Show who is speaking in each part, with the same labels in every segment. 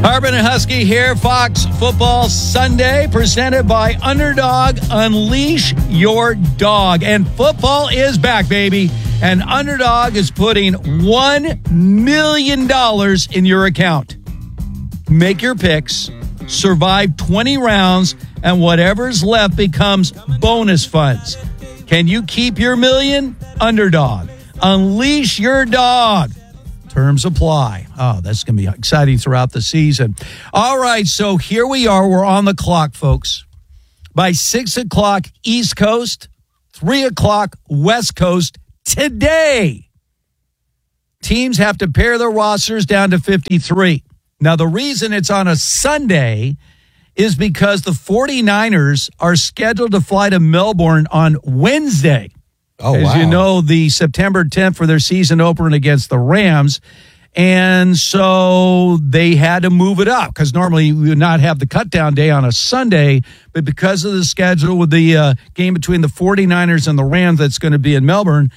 Speaker 1: Harbin and Husky here, Fox Football Sunday, presented by Underdog. Unleash your dog. And football is back, baby. And Underdog is putting $1 million in your account. Make your picks, survive 20 rounds, and whatever's left becomes bonus funds. Can you keep your million? Underdog. Unleash your dog. Terms apply. Oh, that's going to be exciting throughout the season. All right, so here we are. We're on the clock, folks. By 6 o'clock East Coast, 3 o'clock West Coast today, teams have to pare their rosters down to 53. Now, the reason it's on a Sunday is because the 49ers are scheduled to fly to Melbourne on Wednesday.
Speaker 2: Oh,
Speaker 1: As you know, the September 10th for their season opener against the Rams. And so they had to move it up because normally we would not have the cutdown day on a Sunday. But because of the schedule with the game between the 49ers and the Rams that's going to be in Melbourne,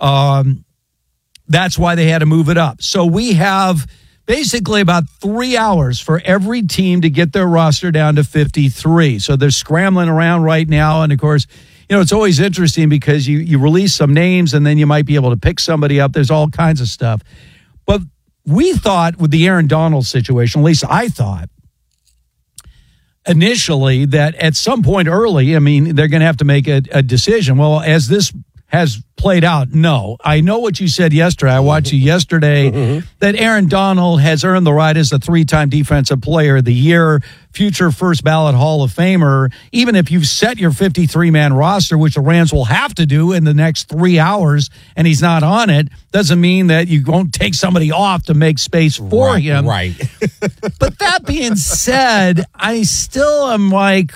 Speaker 1: that's why they had to move it up. So we have basically about 3 hours for every team to get their roster down to 53. So they're scrambling around right now. And, of course, you know, it's always interesting because you release some names and then you might be able to pick somebody up. There's all kinds of stuff. But we thought with the Aaron Donald situation, at least I thought initially that at some point early, I mean, they're going to have to make a decision. Well, as this has played out, no. I know what you said yesterday. I watched you yesterday that Aaron Donald has earned the right as a 3-time Defensive Player of the Year, future first ballot Hall of Famer. Even if you've set your 53-man roster, which the Rams will have to do in the next 3 hours, and he's not on it, doesn't mean that you won't take somebody off to make space for him.
Speaker 2: Right.
Speaker 1: But that being said, I still am like,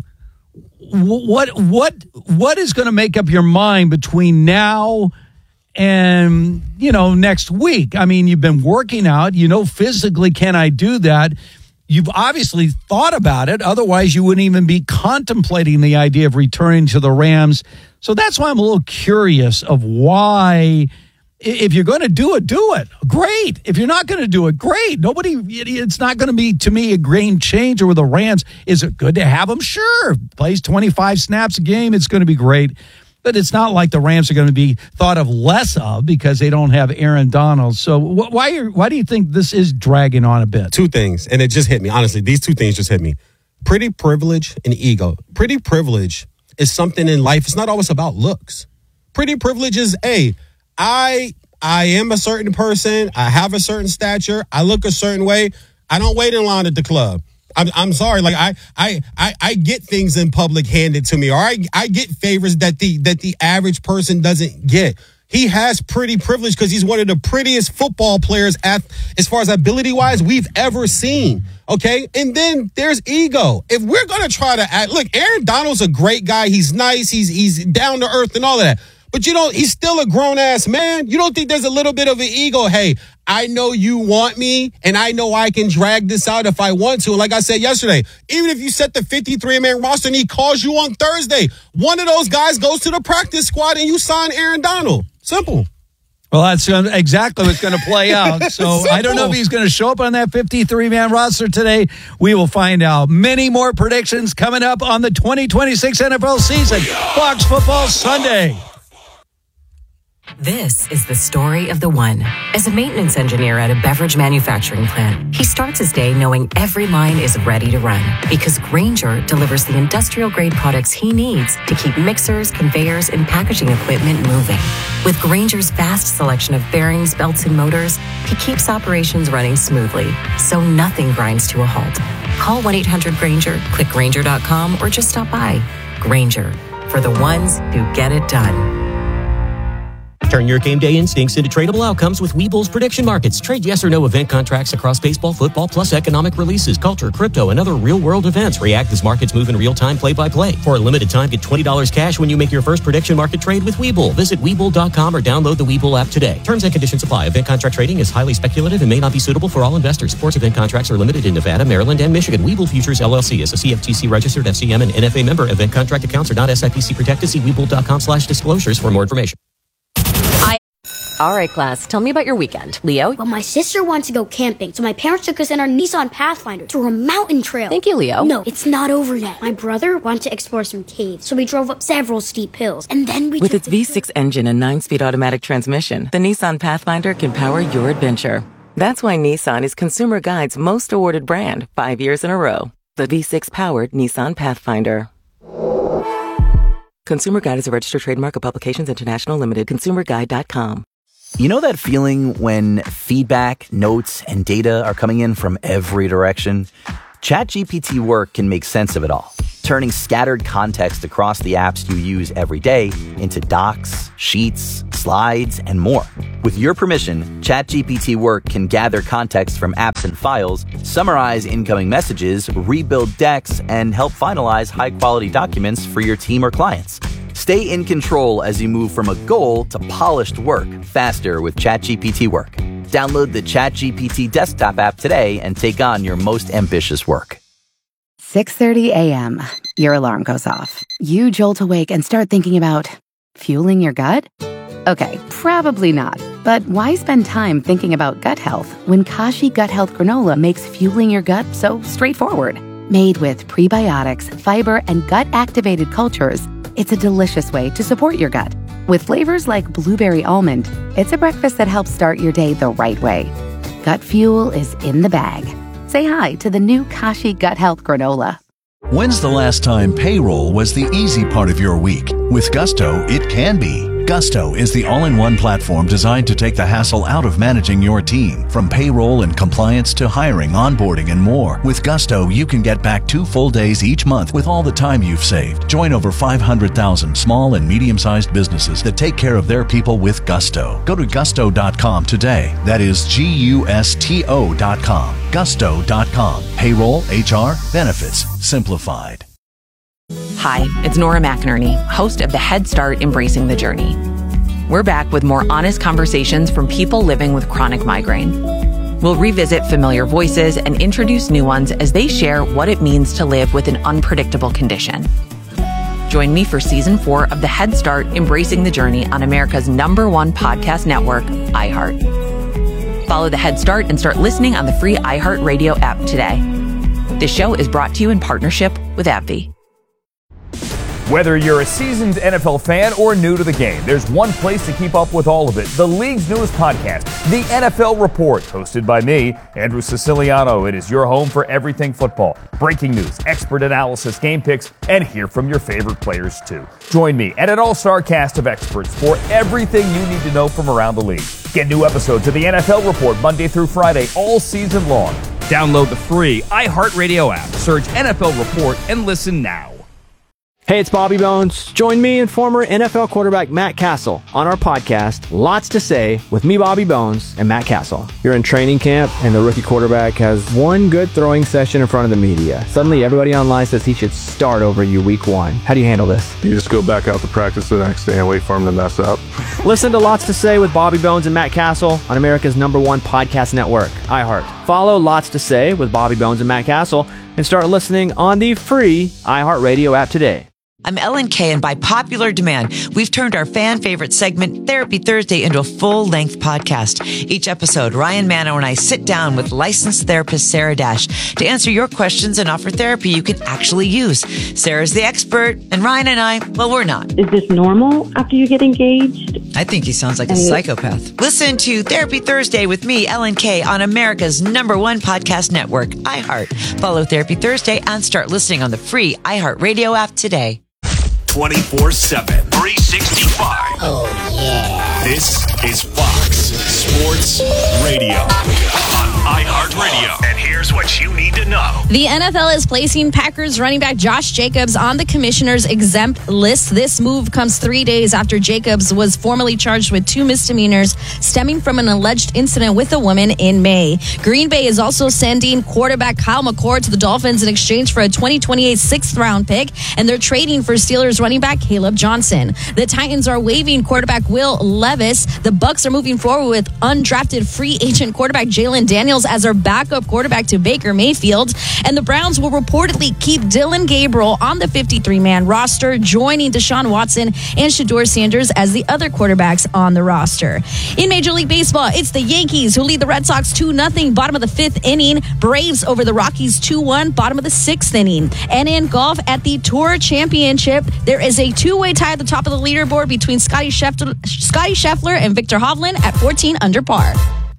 Speaker 1: what is going to make up your mind between now and, you know, next week? I mean, you've been working out, you know, physically, can I do that? You've obviously thought about it. Otherwise, you wouldn't even be contemplating the idea of returning to the Rams. So that's why I'm a little curious of why. If you're going to do it, do it. Great. If you're not going to do it, great. It's not going to be, to me, a game changer with the Rams. Is it good to have him? Sure. Plays 25 snaps a game. It's going to be great. But it's not like the Rams are going to be thought of less of because they don't have Aaron Donald. So why do you think this is dragging on a bit?
Speaker 2: Two things, and it just hit me. Honestly, these two things just hit me. Pretty privilege and ego. Pretty privilege is something in life. It's not always about looks. Pretty privilege is, I am a certain person. I have a certain stature. I look a certain way. I don't wait in line at the club. I'm sorry. Like I get things in public handed to me, or I get favors that the average person doesn't get. He has pretty privilege because he's one of the prettiest football players as far as ability wise we've ever seen. Okay. And then there's ego. If we're going to try to act, look, Aaron Donald's a great guy. He's nice. He's down to earth and all of that. But he's still a grown-ass man. You don't think there's a little bit of an ego? Hey, I know you want me, and I know I can drag this out if I want to. And like I said yesterday, even if you set the 53-man roster and he calls you on Thursday, one of those guys goes to the practice squad and you sign Aaron Donald. Simple.
Speaker 1: Well, that's exactly what's going to play out. So I don't know if he's going to show up on that 53-man roster today. We will find out. Many more predictions coming up on the 2026 NFL season. Fox Football Sunday.
Speaker 3: This is the story of the one. As a maintenance engineer at a beverage manufacturing plant, he starts his day knowing every line is ready to run because Grainger delivers the industrial-grade products he needs to keep mixers, conveyors, and packaging equipment moving. With Grainger's vast selection of bearings, belts, and motors, he keeps operations running smoothly, so nothing grinds to a halt. Call 1-800-GRAINGER, click Grainger.com, or just stop by. Grainger, for the ones who get it done.
Speaker 4: Turn your game day instincts into tradable outcomes with Webull's prediction markets. Trade yes or no event contracts across baseball, football, plus economic releases, culture, crypto, and other real-world events. React as markets move in real time, play-by-play. For a limited time, get $20 cash when you make your first prediction market trade with Webull. Visit Webull.com or download the Webull app today. Terms and conditions apply. Event contract trading is highly speculative and may not be suitable for all investors. Sports event contracts are limited in Nevada, Maryland, and Michigan. Webull Futures LLC is a CFTC-registered FCM and NFA member. Event contract accounts are not SIPC protected. See Webull.com/disclosures for more information.
Speaker 3: All right, class, tell me about your weekend. Leo?
Speaker 5: Well, my sister wants to go camping, so my parents took us in our Nissan Pathfinder through a mountain trail.
Speaker 3: Thank you, Leo.
Speaker 5: No, it's not over yet. My brother wanted to explore some caves, so we drove up several steep hills, and then we
Speaker 3: With its V6 engine and 9-speed automatic transmission, the Nissan Pathfinder can power your adventure. That's why Nissan is Consumer Guide's most awarded brand 5 years in a row. The V6-powered Nissan Pathfinder. Consumer Guide is a registered trademark of Publications International Limited. ConsumerGuide.com.
Speaker 6: You know that feeling when feedback, notes, and data are coming in from every direction? ChatGPT Work can make sense of it all, turning scattered context across the apps you use every day into docs, sheets, slides, and more. With your permission, ChatGPT Work can gather context from apps and files, summarize incoming messages, rebuild decks, and help finalize high-quality documents for your team or clients. Stay in control as you move from a goal to polished work faster with ChatGPT Work. Download the ChatGPT desktop app today and take on your most ambitious work.
Speaker 7: 6:30 a.m. Your alarm goes off. You jolt awake and start thinking about fueling your gut? Okay, probably not. But why spend time thinking about gut health when Kashi Gut Health Granola makes fueling your gut so straightforward? Made with prebiotics, fiber, and gut-activated cultures, it's a delicious way to support your gut. With flavors like blueberry almond, it's a breakfast that helps start your day the right way. Gut fuel is in the bag. Say hi to the new Kashi Gut Health Granola.
Speaker 8: When's the last time payroll was the easy part of your week? With Gusto, it can be. Gusto is the all-in-one platform designed to take the hassle out of managing your team. From payroll and compliance to hiring, onboarding, and more. With Gusto, you can get back 2 full days each month with all the time you've saved. Join over 500,000 small and medium-sized businesses that take care of their people with Gusto. Go to gusto.com today. That is Gusto.com. Gusto.com. Payroll, HR, benefits, simplified.
Speaker 9: Hi, it's Nora McInerney, host of the Head Start Embracing the Journey. We're back with more honest conversations from people living with chronic migraine. We'll revisit familiar voices and introduce new ones as they share what it means to live with an unpredictable condition. Join me for Season 4 of the Head Start Embracing the Journey on America's #1 podcast network, iHeart. Follow the Head Start and start listening on the free iHeartRadio app today. This show is brought to you in partnership with AbbVie.
Speaker 10: Whether you're a seasoned NFL fan or new to the game, there's one place to keep up with all of it. The league's newest podcast, The NFL Report, hosted by me, Andrew Siciliano. It is your home for everything football. Breaking news, expert analysis, game picks, and hear from your favorite players too. Join me and an all-star cast of experts for everything you need to know from around the league. Get new episodes of The NFL Report Monday through Friday all season long. Download the free iHeartRadio app. Search NFL Report and listen now.
Speaker 11: Hey, it's Bobby Bones. Join me and former NFL quarterback Matt Castle on our podcast, Lots to Say, with me, Bobby Bones, and Matt Castle. You're in training camp, and the rookie quarterback has one good throwing session in front of the media. Suddenly, everybody online says he should start over you week 1. How do you handle this?
Speaker 12: You just go back out to practice the next day and wait for him to mess up.
Speaker 11: Listen to Lots to Say with Bobby Bones and Matt Castle on America's #1 podcast network, iHeart. Follow Lots to Say with Bobby Bones and Matt Castle and start listening on the free iHeartRadio app today.
Speaker 13: I'm Ellen Kay, and by popular demand, we've turned our fan-favorite segment, Therapy Thursday, into a full-length podcast. Each episode, Ryan Manno and I sit down with licensed therapist Sarah Dash to answer your questions and offer therapy you can actually use. Sarah's the expert, and Ryan and I, well, we're not.
Speaker 14: Is this normal after you get engaged?
Speaker 13: I think he sounds like a psychopath. Listen to Therapy Thursday with me, Ellen Kay, on America's #1 podcast network, iHeart. Follow Therapy Thursday and start listening on the free iHeartRadio app today.
Speaker 15: 24/7, 365.
Speaker 16: Oh, yeah.
Speaker 15: This is Fox Sports Radio on iHeartRadio. And here's what you need to know.
Speaker 17: The NFL is placing Packers running back Josh Jacobs on the commissioner's exempt list. This move comes 3 days after Jacobs was formally charged with 2 misdemeanors stemming from an alleged incident with a woman in May. Green Bay is also sending quarterback Kyle McCord to the Dolphins in exchange for a 2028 6th-round pick, and they're trading for Steelers running back Caleb Johnson. The Titans are waiving quarterback Will Levis. The Bucs are moving forward with undrafted free agent quarterback Jalen Daniels as their backup backup quarterback to Baker Mayfield. And the Browns will reportedly keep Dylan Gabriel on the 53-man roster, joining Deshaun Watson and Shedeur Sanders as the other quarterbacks on the roster. In Major League Baseball, it's the Yankees who lead the Red Sox 2-0, bottom of the 5th inning. Braves over the Rockies 2-1, bottom of the 6th inning. And in golf at the Tour Championship, there is a two-way tie at the top of the leaderboard between Scotty Scheffler and Victor Hovland at 14 under par.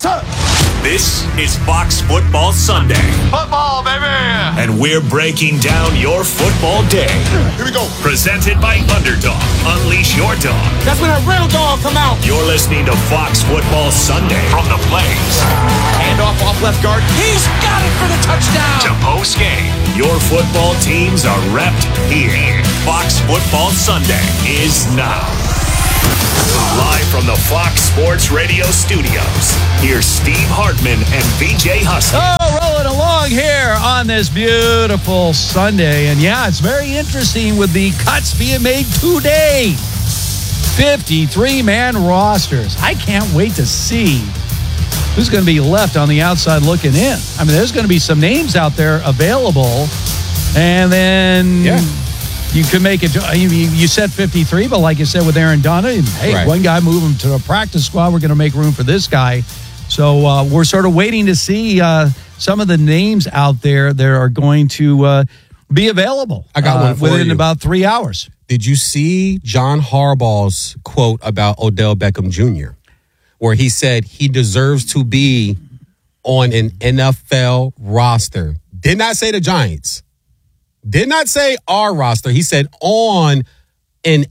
Speaker 15: This is Fox Football Sunday. Football, baby! And we're breaking down your football day. Here we go. Presented by Underdog. Unleash your dog.
Speaker 2: That's when a real dog come out.
Speaker 15: You're listening to Fox Football Sunday from the Blaze.
Speaker 2: Hand off left guard. He's got it for the touchdown.
Speaker 15: To post game. Your football teams are repped here. Fox Football Sunday is now. Live from the Fox Sports Radio studios, here's Steve Hartman and VJ Husky.
Speaker 1: Oh, rolling along here on this beautiful Sunday. And yeah, it's very interesting with the cuts being made today. 53-man rosters. I can't wait to see who's going to be left on the outside looking in. I mean, there's going to be some names out there available. And then... yeah. You could make it, you said 53, but like you said with Aaron Donald, hey, right. One guy move him to a practice squad. We're going to make room for this guy. So we're sort of waiting to see some of the names out there that are going to be available.
Speaker 2: I got one for
Speaker 1: within
Speaker 2: you.
Speaker 1: About 3 hours.
Speaker 2: Did you see John Harbaugh's quote about Odell Beckham Jr., where he said he deserves to be on an NFL roster? Did not say the Giants. Did not say our roster. He said on an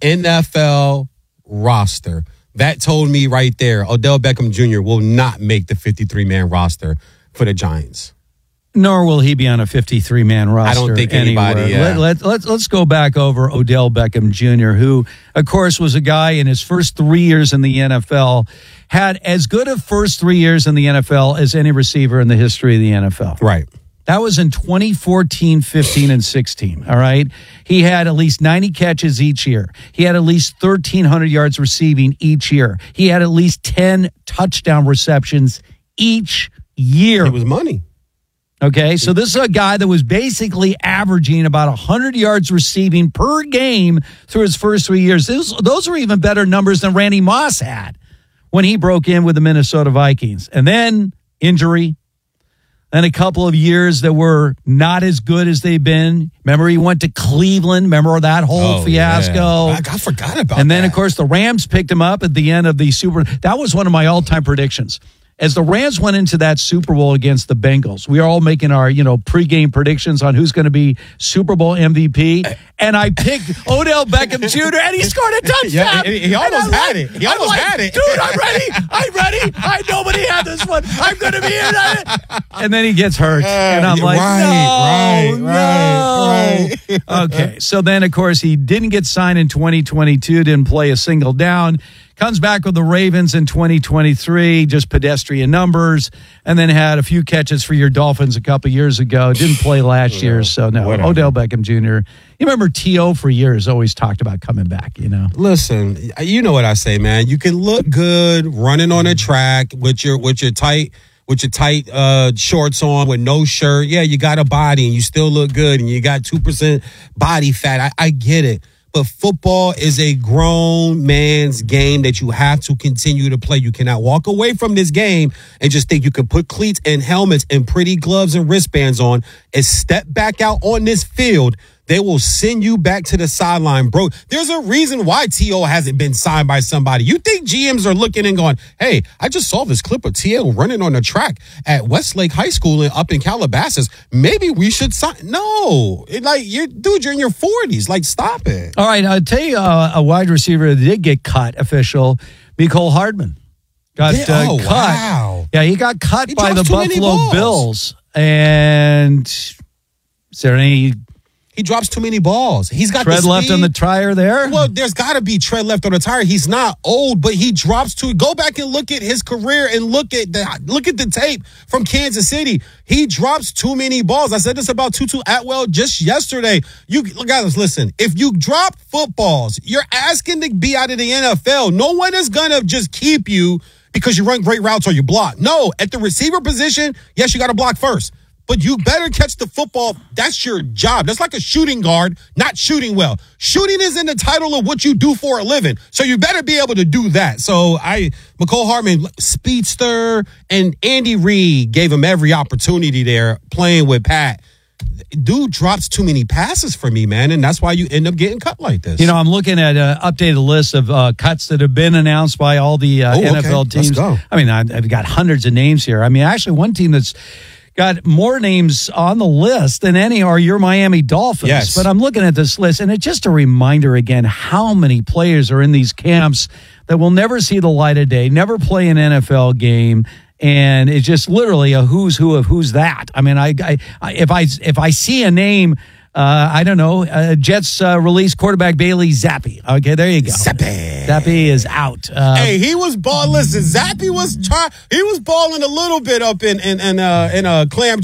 Speaker 2: NFL roster. That told me right there, Odell Beckham Jr. will not make the 53-man roster for the Giants.
Speaker 1: Nor will he be on a 53-man roster.
Speaker 2: I don't think anybody. Yeah.
Speaker 1: Let's go back over Odell Beckham Jr., who, of course, was a guy in his first 3 years in the NFL, had as good a first 3 years in the NFL as any receiver in the history of the NFL.
Speaker 2: Right.
Speaker 1: That was in 2014, 15, and 16, all right? He had at least 90 catches each year. He had at least 1,300 yards receiving each year. He had at least 10 touchdown receptions each year.
Speaker 2: It was money.
Speaker 1: Okay, so this is a guy that was basically averaging about 100 yards receiving per game through his first 3 years. Those are even better numbers than Randy Moss had when he broke in with the Minnesota Vikings. And then injury. And a couple of years that were not as good as they've been. Remember, he went to Cleveland. Remember that whole fiasco?
Speaker 2: Yeah. I forgot about that.
Speaker 1: And then, of course, the Rams picked him up at the end of the Super Bowl. That was one of my all-time predictions. As the Rams went into that Super Bowl against the Bengals, we were all making our, pregame predictions on who's going to be Super Bowl MVP. And I picked Odell Beckham Jr., and he scored a touchdown.
Speaker 2: Yeah, he almost had it. He almost had it.
Speaker 1: Dude, I'm ready. Nobody had this one. I'm going to be in it. And then he gets hurt. And I'm like, no. Okay, so then, of course, he didn't get signed in 2022, didn't play a single down. Comes back with the Ravens in 2023, just pedestrian numbers, and then had a few catches for your Dolphins a couple years ago. Didn't play last year, so no. Whatever. Odell Beckham Jr. You remember T.O. for years always talked about coming back,
Speaker 2: Listen, you know what I say, man. You can look good running on a track with your tight shorts on with no shirt. Yeah, you got a body and you still look good and you got 2% body fat. I get it. But football is a grown man's game that you have to continue to play. You cannot walk away from this game and just think you can put cleats and helmets and pretty gloves and wristbands on and step back out on this field. They will send you back to the sideline, bro. There's a reason why T.O. hasn't been signed by somebody. You think GMs are looking and going, hey, I just saw this clip of T.O. running on the track at Westlake High School up in Calabasas. Maybe we should sign. No. You're in your 40s. Stop it.
Speaker 1: All right, I'll tell you a wide receiver that did get cut, official, Mecole Hardman. Got cut.
Speaker 2: Wow.
Speaker 1: Yeah, he got cut by the Buffalo Bills. And is there any...
Speaker 2: He drops too many balls. He's got
Speaker 1: tread left on the tire there.
Speaker 2: Well, there's got to be tread left on the tire. He's not old, but he drops too. Go back and look at his career and look at the tape from Kansas City. He drops too many balls. I said this about Tutu Atwell just yesterday. You guys, listen. If you drop footballs, you're asking to be out of the NFL. No one is gonna just keep you because you run great routes or you block. No, at the receiver position, yes, you got to block first. But you better catch the football. That's your job. That's like a shooting guard not shooting well. Shooting is in the title of what you do for a living. So you better be able to do that. So McCole Hardman, speedster, and Andy Reid gave him every opportunity there playing with Pat. Dude drops too many passes for me, man, and that's why you end up getting cut like this.
Speaker 1: You know, I'm looking at an updated list of cuts that have been announced by all the NFL teams.
Speaker 2: Let's go.
Speaker 1: I mean, I've got hundreds of names here. I mean, actually, one team that's got more names on the list than any are your Miami Dolphins.
Speaker 2: Yes.
Speaker 1: But I'm looking at this list, and it's just a reminder again how many players are in these camps that will never see the light of day, never play an NFL game. And it's just literally a who's who of who's that. I mean, if I see a name, I don't know, Jets release quarterback Bailey Zappi. Okay, there you go. Zappi is out.
Speaker 2: Hey, he was balling. Listen, Zappi was balling a little bit up in Clam